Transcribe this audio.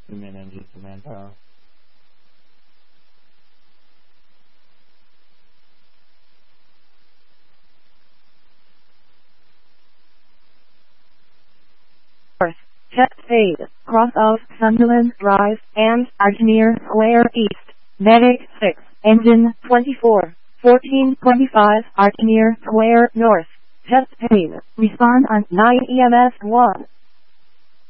Human engine to manpower. Test Aid, cross of Sunderland Drive, and Argenier Square East. Medic 6, engine 24, 1425 Argenier Square North. Test Aid, respond on 9 EMS 1.